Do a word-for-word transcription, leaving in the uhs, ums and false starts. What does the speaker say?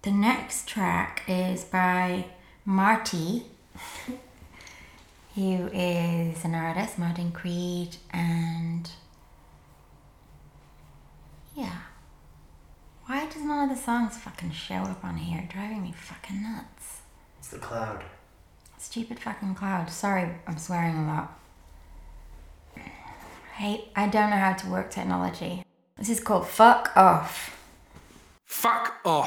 The next track is by Marty, who is an artist, Martin Creed, and yeah. Why does none of the songs fucking show up on here? Driving me fucking nuts. It's the cloud. Stupid fucking cloud. Sorry, I'm swearing a lot. Hey, I don't know how to work technology. This is called Fuck Off. Fuck off.